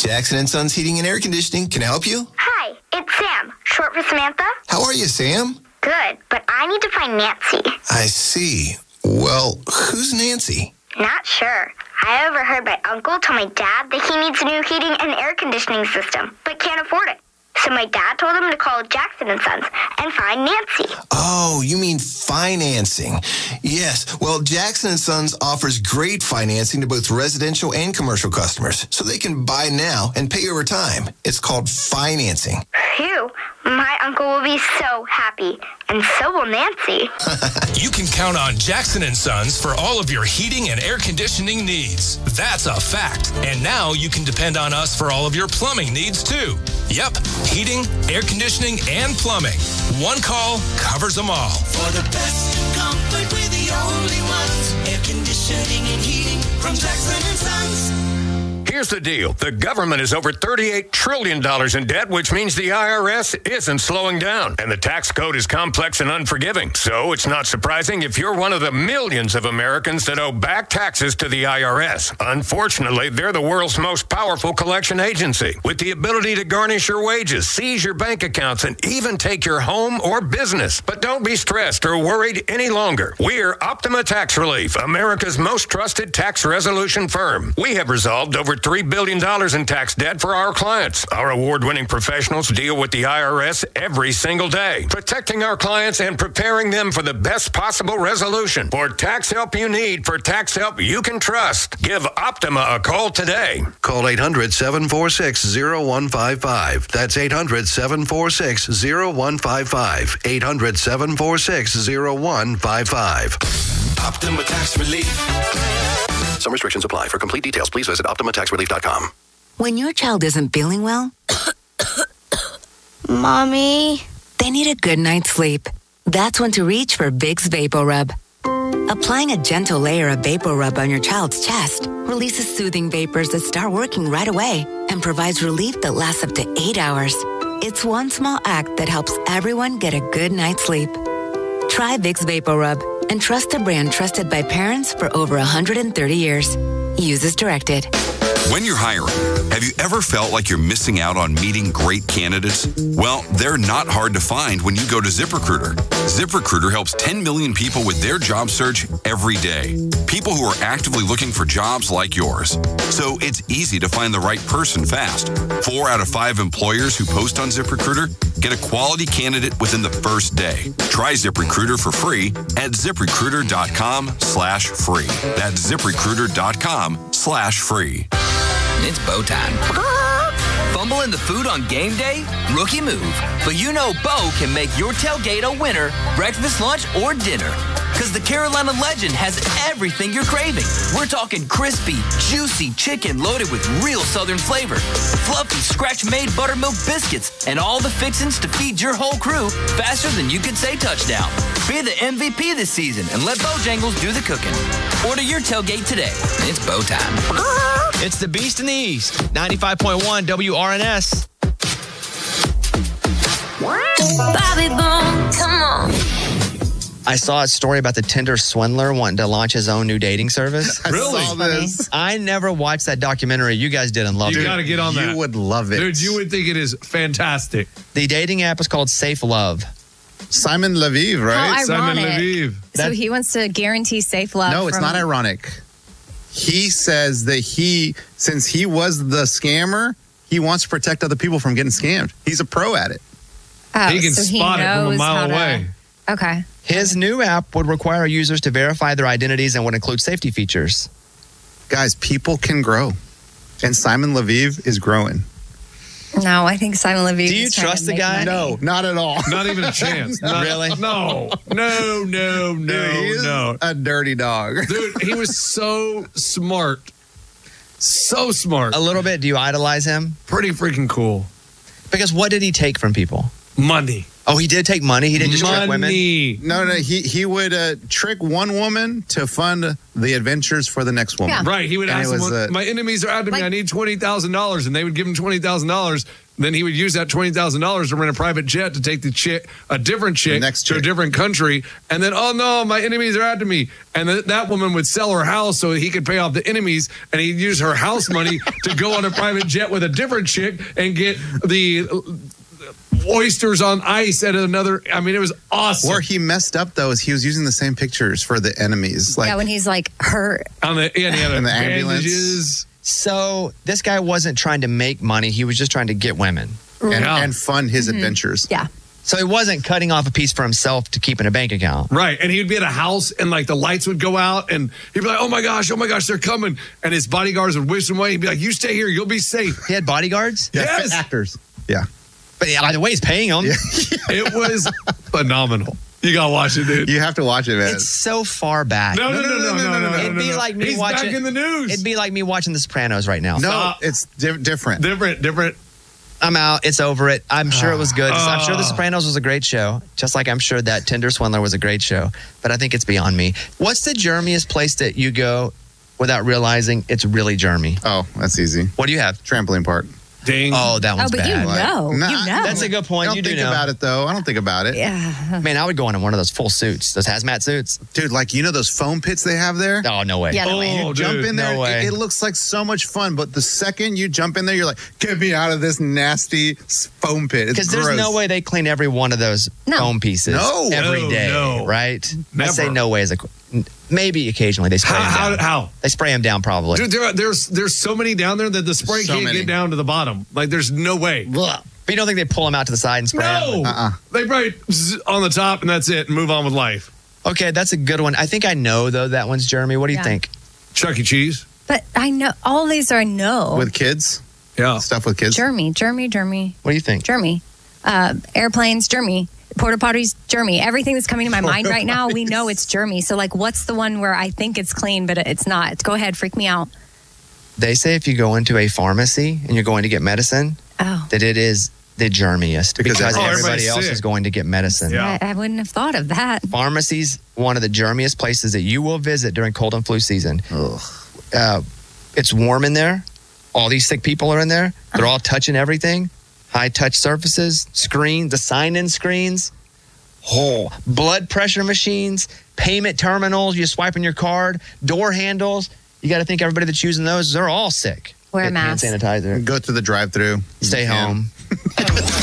Jackson & Sons Heating and Air Conditioning can help you. Hi, it's Sam, short for Samantha. How are you, Sam? Good, but I need to find Nancy. I see. Well, who's Nancy? Not sure. I overheard my uncle tell my dad that he needs a new heating and air conditioning system, but can't afford it. So my dad told him to call Jackson & Sons and find Nancy. Oh, you mean financing. Yes. Well, Jackson & Sons offers great financing to both residential and commercial customers, so they can buy now and pay over time. It's called financing. Phew. My uncle will be so happy, and so will Nancy. You can count on Jackson & Sons for all of your heating and air conditioning needs. That's a fact. And now you can depend on us for all of your plumbing needs, too. Yep, heating, air conditioning, and plumbing. One call covers them all. For the best comfort, we're the only ones. Air conditioning and heating from Jackson & Sons. Here's the deal. The government is over $38 trillion in debt, which means the IRS isn't slowing down. And the tax code is complex and unforgiving. So it's not surprising if you're one of the millions of Americans that owe back taxes to the IRS. Unfortunately, they're the world's most powerful collection agency, with the ability to garnish your wages, seize your bank accounts, and even take your home or business. But don't be stressed or worried any longer. We're Optima Tax Relief, America's most trusted tax resolution firm. We have resolved over $3 billion in tax debt for our clients. Our award-winning professionals deal with the IRS every single day, protecting our clients and preparing them for the best possible resolution. For tax help you need, for tax help you can trust, give Optima a call today. Call 800-746-0155. That's 800-746-0155. 800-746-0155. Optima Tax Relief. Some restrictions apply. For complete details, please visit OptimaTaxRelief.com. When your child isn't feeling well, Mommy. they need a good night's sleep. That's when to reach for Vicks VapoRub. Applying a gentle layer of VapoRub on your child's chest releases soothing vapors that start working right away and provides relief that lasts up to 8 hours. It's one small act that helps everyone get a good night's sleep. Try Vicks VapoRub and trust a brand trusted by parents for over 130 years. Use as directed. When you're hiring, have you ever felt like you're missing out on meeting great candidates? Well, they're not hard to find when you go to ZipRecruiter. ZipRecruiter helps 10 million people with their job search every day. People who are actively looking for jobs like yours. So it's easy to find the right person fast. 4 out of 5 employers who post on ZipRecruiter get a quality candidate within the first day. Try ZipRecruiter for free at ZipRecruiter.com/free. That's ZipRecruiter.com/free. It's Bo time. Fumbling the food on game day? Rookie move. But you know Bo can make your tailgate a winner, breakfast, lunch, or dinner. Because the Carolina Legend has everything you're craving. We're talking crispy, juicy chicken loaded with real Southern flavor, fluffy, scratch-made buttermilk biscuits, and all the fixins to feed your whole crew faster than you could say touchdown. Be the MVP this season and let Bojangles do the cooking. Order your tailgate today. It's Bo time. It's the Beast in the East, 95.1 WRNS. Bobby Bone, come on. I saw a story about the Tinder swindler wanting to launch his own new dating service. Really? I saw this. I never watched that documentary. You guys did and loved it. You got to get on that. You would love it. Dude, you would think it is fantastic. The dating app is called Safe Love. Simon Leviev, right? Simon ironic. Leviev. So he wants to guarantee safe love. No, it's not ironic. He says that since he was the scammer, he wants to protect other people from getting scammed. He's a pro at it. Oh, He can so spot it from a knows mile how to- away. Okay. His new app would require users to verify their identities and would include safety features. Guys, people can grow. And Simon Leviev is growing. No, I think Simon Leviev. Do you trust the guy? No, not at all. Not even a chance. Really? No. Dude, he is a dirty dog. Dude, he was so smart. So smart. A little bit. Do you idolize him? Pretty freaking cool. Because what did he take from people? Money. Oh, he did take money. He didn't just trick women. No, he would trick one woman to fund the adventures for the next woman. Yeah. Right. He would And ask it them, was, my enemies are after me. I need $20,000. And they would give him $20,000. Then he would use that $20,000 to rent a private jet to take a different chick to a different country. And then, oh no, my enemies are after me. And that woman would sell her house so he could pay off the enemies. And he'd use her house money to go on a private jet with a different chick and get the oysters on ice at another. I mean, it was awesome. Where he messed up though is he was using the same pictures for the enemies. Like when he's like hurt on the in the ambulance. bandages. So this guy wasn't trying to make money. He was just trying to get women and fund his adventures. Yeah. So he wasn't cutting off a piece for himself to keep in a bank account. Right. And he'd be at a house and like the lights would go out and he'd be like, oh my gosh, they're coming. And his bodyguards would wish him away. He'd be like, you stay here, you'll be safe. He had bodyguards? Yes. Actors. Yeah. But either way, he's paying them. It was phenomenal. You gotta watch it, dude. You have to watch it, man. It's so far back. No. It'd be like me He's watching. back in the news. It'd be like me watching The Sopranos right now. No, it's different. Different. I'm out. It's over it. I'm sure it was good. I'm sure The Sopranos was a great show, just like I'm sure that Tinder Swindler was a great show. But I think it's beyond me. What's the germiest place that you go without realizing it's really germy? Oh, that's easy. What do you have? Trampoline park. Ding. Oh, that one's but bad. you know. Nah, you know. That's a good point. I don't You do think know. about it though. I don't think about it. Yeah. Man, I would go on in one of those full suits, those hazmat suits. Dude, like you know those foam pits they have there? Oh, no way. Yeah, no way. You jump in there, no way. it looks like so much fun. But the second you jump in there, you're like, get me out of this nasty foam pit. Because there's no way they clean every one of those foam pieces every day, right? I say no way. Maybe occasionally they spray them down. How? They spray them down probably. Dude, there's so many down there that the spray can't get down to the bottom. Like, there's no way. But you don't think they pull them out to the side and spray them? No. They probably on the top and that's it and move on with life. Okay, that's a good one. I think I know, though, that one's Jeremy. What do you think? Chuck E. Cheese. But I know all these are no. With kids? Yeah. Stuff with kids? Jeremy. What do you think? Jeremy. Airplanes, Jeremy. Porta potties, Jeremy. Everything that's coming to my mind right now, we know it's Jeremy. So, like, what's the one where I think it's clean, but it's not? Go ahead, freak me out. They say if you go into a pharmacy and you're going to get medicine, that it is the germiest because everybody else is going to get medicine. Yeah. I wouldn't have thought of that. Pharmacy's one of the germiest places that you will visit during cold and flu season. It's warm in there. All these sick people are in there. They're all touching everything. High touch surfaces, screens, the sign-in screens, blood pressure machines, payment terminals, you're swiping your card, door handles. You got to think everybody that's using those, they're all sick. Wear a Get mask. Hand sanitizer. Go to the drive-thru. Stay home.